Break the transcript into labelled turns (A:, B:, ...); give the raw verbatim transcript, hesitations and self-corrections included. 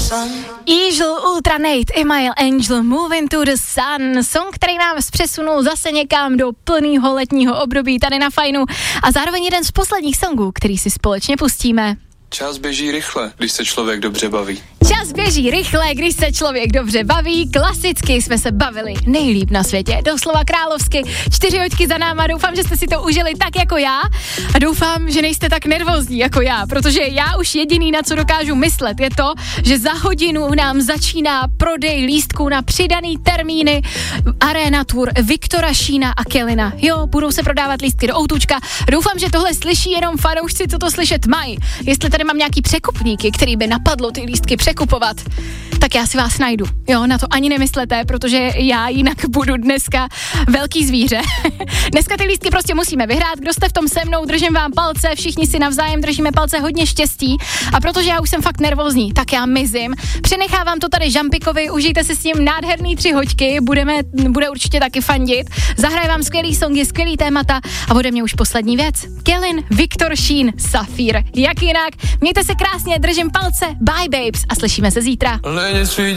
A: Eagle, Ultra Nate, Email Angel, Moving to the Sun, song, který nás přesunul zase někam do plného letního období tady na Fajnu a zároveň jeden z posledních songů, který si společně pustíme.
B: Čas běží rychle, když se člověk dobře baví.
A: Čas běží rychle, když se člověk dobře baví. Klasicky jsme se bavili nejlíp na světě, doslova královsky. Čtyři hoďky za náma, doufám, že jste si to užili tak jako já a doufám, že nejste tak nervózní jako já, protože já už jediný, na co dokážu myslet, je to, že za hodinu nám začíná prodej lístků na přidaný termíny Arena Tour Viktora Šína a Kelina. Jo, budou se prodávat lístky do Outůčka. Doufám, že tohle slyší jenom fanoušci, co to slyšet mají. Jestli tady mám nějaký překupníky, který by napadlo ty lístky překupovat, tak já si vás najdu. Jo, na to ani nemyslete, protože já jinak budu dneska velký zvíře. Dneska ty lístky prostě musíme vyhrát. Kdo jste v tom se mnou, držím vám palce, všichni si navzájem držíme palce, hodně štěstí. A protože já už jsem fakt nervózní, tak já mizím. Přenechávám to tady Žampikovi, užijte si s ním nádherný tři hoďky, budeme, bude určitě taky fandit. Zahraju vám skvělý songy, skvělý témata a ode mě už poslední věc. Kelin, Viktor Šín, Safír. Jak jinak? Mějte se krásně, držím palce, bye babes a slyšíme se zítra.